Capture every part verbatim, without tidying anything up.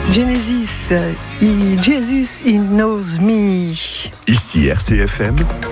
Genesis, et Jesus, He Knows Me. Ici R C F M,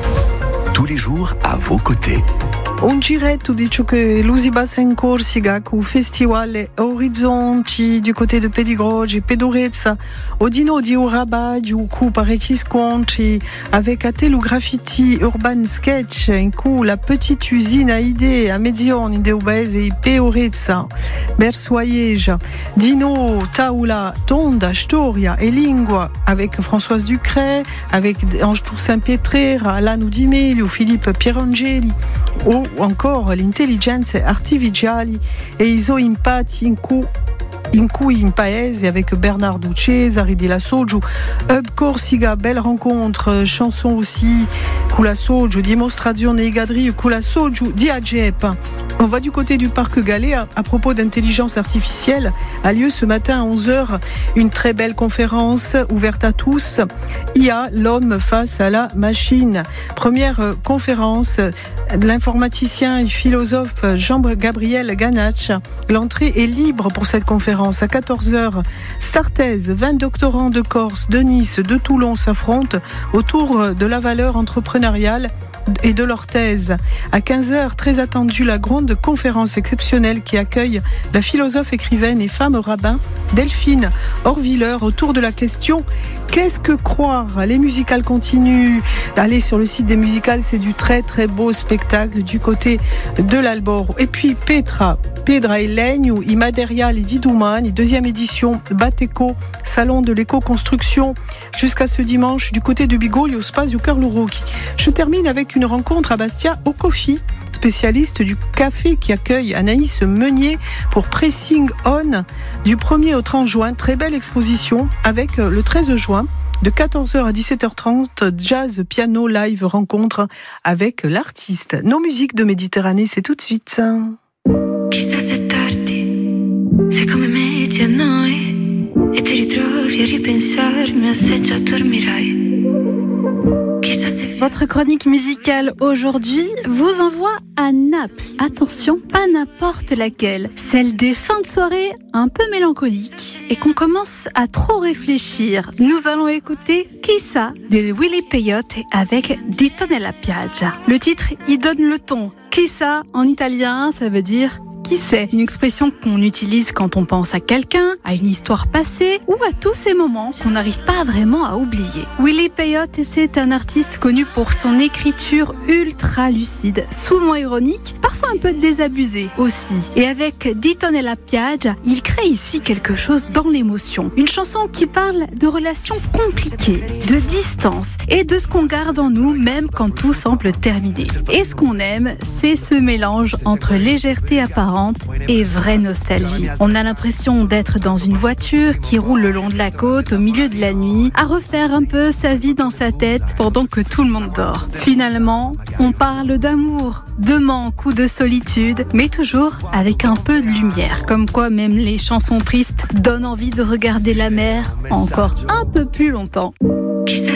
tous les jours à vos côtés. Un giretto dice che l'Usibassa in Corsica con festival Orizzonti du côté de Pedigrogi, Pedorezza, Odino di Urabadio, cu parecchi scontri avec a te lo graffiti urban sketch in cui la petite usine a idée a Medioni de Ubese e Peorezza, Bersoyeja, Dino Taula, Tonda, Storia e Lingua avec Françoise Ducret, avec Ange Toussaint-Pietrera, Alano Di Melio, Philippe Pierangeli, o encore l'intelligenza artificiali e i suoi impatti in cui in cui in paese avec Bernardo Cesari di La Soggio, Hub Corsica, belle rencontre, chanson aussi, Kula Soggio, dimostrazione e gadri, Kula Soggio di Agep. On va du côté du parc Galéa à propos d'intelligence artificielle. A lieu ce matin à onze heures une très belle conférence ouverte à tous. I A, l'homme face à la machine. Première conférence, l'informaticien et philosophe Jean-Gabriel Ganach. L'entrée est libre pour cette conférence. À quatorze heures, Startez, vingt doctorants de Corse, de Nice, de Toulon s'affrontent autour de la valeur entrepreneuriale et de leur thèse. À quinze heures, très attendue, la grande conférence exceptionnelle qui accueille la philosophe, écrivaine et femme rabbin Delphine Orviller autour de la question « Qu'est-ce que croire ?» Les musicales continuent. Allez sur le site des musicales, c'est du très très beau spectacle du côté de l'Albor. Et puis Petra, Pedra e Legno, i Materiali di Domani, deuxième édition, Bateco, salon de l'éco-construction, jusqu'à ce dimanche du côté de Bigogli au Spazio Carlo Rocchi. Je termine avec une rencontre à Bastia au Coffee, spécialiste du café qui accueille Anaïs Meunier pour Pressing On du premier au trente juin. Très belle exposition avec le treize juin de quatorze heures à dix-sept heures trente, jazz, piano, live, rencontre avec l'artiste. Nos musiques de Méditerranée, c'est tout de suite. Chissà se tardi, sei come me ti annoi e ti ritrovi a ripensarmi, se già dormirai. Votre chronique musicale aujourd'hui vous envoie à Naples. Attention, pas n'importe laquelle. Celle des fins de soirée un peu mélancoliques et qu'on commence à trop réfléchir. Nous allons écouter Chissà de Willy Peyote avec Dito nella Piaggia. Le titre, il donne le ton. Chissà, en italien, ça veut dire qui sait, une expression qu'on utilise quand on pense à quelqu'un, à une histoire passée ou à tous ces moments qu'on n'arrive pas vraiment à oublier. Willy Peyote, c'est un artiste connu pour son écriture ultra lucide, souvent ironique, parfois un peu désabusée aussi. Et avec Dito nella Piaggia, il crée ici quelque chose dans l'émotion. Une chanson qui parle de relations compliquées, de distance et de ce qu'on garde en nous même quand tout semble terminé. Et ce qu'on aime, c'est ce mélange entre légèreté apparente et vraie nostalgie. On a l'impression d'être dans une voiture qui roule le long de la côte au milieu de la nuit, à refaire un peu sa vie dans sa tête pendant que tout le monde dort. Finalement, on parle d'amour, de manque ou de solitude, mais toujours avec un peu de lumière. Comme quoi même les chansons tristes donnent envie de regarder la mer encore un peu plus longtemps.